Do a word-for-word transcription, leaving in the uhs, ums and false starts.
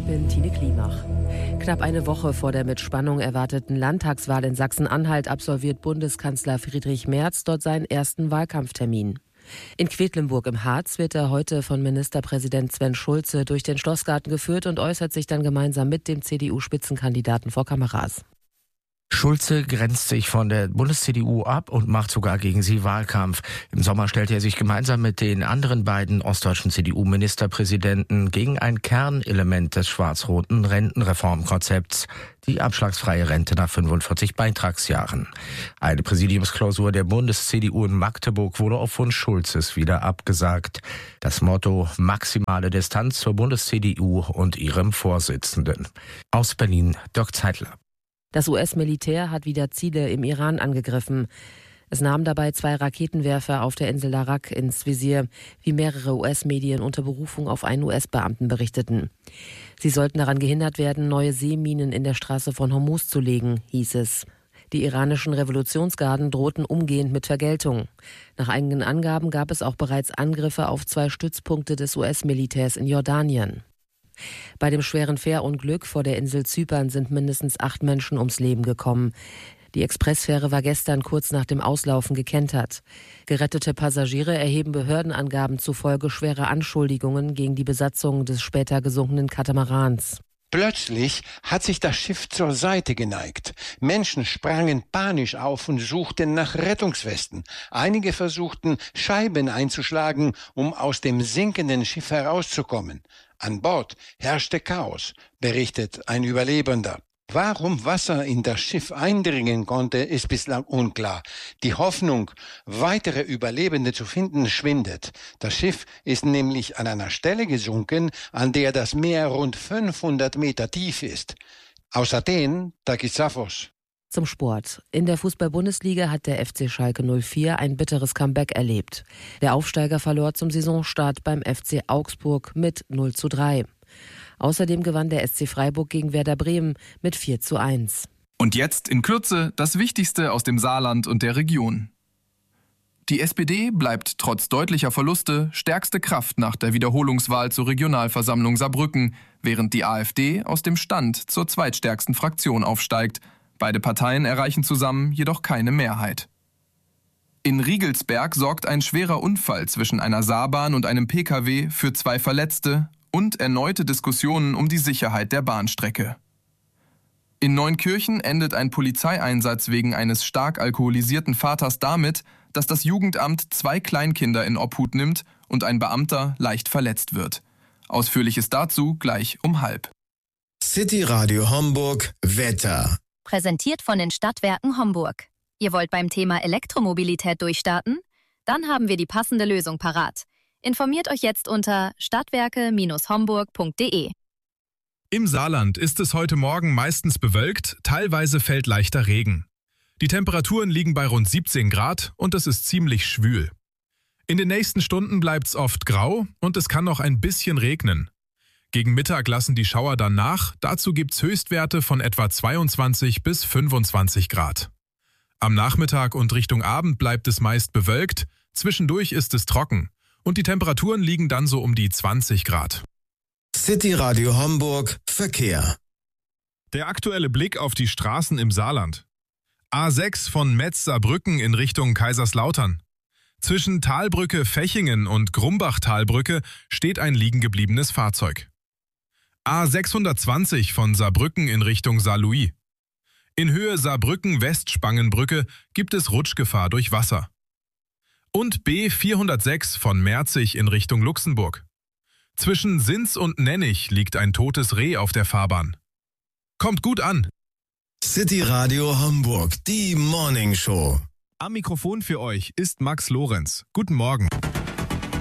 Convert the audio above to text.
Ich bin Tine Klimach. Knapp eine Woche vor der mit Spannung erwarteten Landtagswahl in Sachsen-Anhalt absolviert Bundeskanzler Friedrich Merz dort seinen ersten Wahlkampftermin. In Quedlinburg im Harz wird er heute von Ministerpräsident Sven Schulze durch den Schlossgarten geführt und äußert sich dann gemeinsam mit dem C D U-Spitzenkandidaten vor Kameras. Schulze grenzt sich von der Bundes-C D U ab und macht sogar gegen sie Wahlkampf. Im Sommer stellte er sich gemeinsam mit den anderen beiden ostdeutschen C D U-Ministerpräsidenten gegen ein Kernelement des schwarz-roten Rentenreformkonzepts, die abschlagsfreie Rente nach fünfundvierzig Beitragsjahren. Eine Präsidiumsklausur der Bundes-C D U in Magdeburg wurde auf Wunsch Schulzes wieder abgesagt. Das Motto: maximale Distanz zur Bundes-C D U und ihrem Vorsitzenden. Aus Berlin, Dirk Zeitler. Das U S-Militär hat wieder Ziele im Iran angegriffen. Es nahm dabei zwei Raketenwerfer auf der Insel Larak ins Visier, wie mehrere U S-Medien unter Berufung auf einen U S-Beamten berichteten. Sie sollten daran gehindert werden, neue Seeminen in der Straße von Hormuz zu legen, hieß es. Die iranischen Revolutionsgarden drohten umgehend mit Vergeltung. Nach eigenen Angaben gab es auch bereits Angriffe auf zwei Stützpunkte des U S-Militärs in Jordanien. Bei dem schweren Fährunglück vor der Insel Zypern sind mindestens acht Menschen ums Leben gekommen. Die Expressfähre war gestern kurz nach dem Auslaufen gekentert. Gerettete Passagiere erheben Behördenangaben zufolge schwere Anschuldigungen gegen die Besatzung des später gesunkenen Katamarans. Plötzlich hat sich das Schiff zur Seite geneigt. Menschen sprangen panisch auf und suchten nach Rettungswesten. Einige versuchten, Scheiben einzuschlagen, um aus dem sinkenden Schiff herauszukommen. An Bord herrschte Chaos, berichtet ein Überlebender. Warum Wasser in das Schiff eindringen konnte, ist bislang unklar. Die Hoffnung, weitere Überlebende zu finden, schwindet. Das Schiff ist nämlich an einer Stelle gesunken, an der das Meer rund fünfhundert Meter tief ist. Aus Athen, Takis Safos. Zum Sport. In der Fußball-Bundesliga hat der F C Schalke null vier ein bitteres Comeback erlebt. Der Aufsteiger verlor zum Saisonstart beim F C Augsburg mit null zu drei. Außerdem gewann der S C Freiburg gegen Werder Bremen mit vier zu eins. Und jetzt in Kürze das Wichtigste aus dem Saarland und der Region. Die S P D bleibt trotz deutlicher Verluste stärkste Kraft nach der Wiederholungswahl zur Regionalversammlung Saarbrücken, während die AfD aus dem Stand zur zweitstärksten Fraktion aufsteigt. Beide Parteien erreichen zusammen jedoch keine Mehrheit. In Riegelsberg sorgt ein schwerer Unfall zwischen einer Saarbahn und einem P K W für zwei Verletzte und erneute Diskussionen um die Sicherheit der Bahnstrecke. In Neunkirchen endet ein Polizeieinsatz wegen eines stark alkoholisierten Vaters damit, dass das Jugendamt zwei Kleinkinder in Obhut nimmt und ein Beamter leicht verletzt wird. Ausführliches dazu gleich um halb. City Radio Homburg Wetter. Präsentiert von den Stadtwerken Homburg. Ihr wollt beim Thema Elektromobilität durchstarten? Dann haben wir die passende Lösung parat. Informiert euch jetzt unter stadtwerke Bindestrich homburg punkt de. Im Saarland ist es heute Morgen meistens bewölkt, teilweise fällt leichter Regen. Die Temperaturen liegen bei rund siebzehn Grad und es ist ziemlich schwül. In den nächsten Stunden bleibt es oft grau und es kann noch ein bisschen regnen. Gegen Mittag lassen die Schauer dann nach, dazu gibt's Höchstwerte von etwa zweiundzwanzig bis fünfundzwanzig Grad. Am Nachmittag und Richtung Abend bleibt es meist bewölkt, zwischendurch ist es trocken und die Temperaturen liegen dann so um die zwanzig Grad. City Radio Homburg Verkehr. Der aktuelle Blick auf die Straßen im Saarland. A sechs von Metz-Saarbrücken in Richtung Kaiserslautern. Zwischen Talbrücke-Fechingen und Grumbach-Talbrücke steht ein liegengebliebenes Fahrzeug. A sechshundertzwanzig von Saarbrücken in Richtung Saarlouis. In Höhe Saarbrücken-Westspangenbrücke gibt es Rutschgefahr durch Wasser. Und B vierhundertsechs von Merzig in Richtung Luxemburg. Zwischen Sins und Nennig liegt ein totes Reh auf der Fahrbahn. Kommt gut an! City Radio Homburg, die Morning Show. Am Mikrofon für euch ist Max Lorenz. Guten Morgen.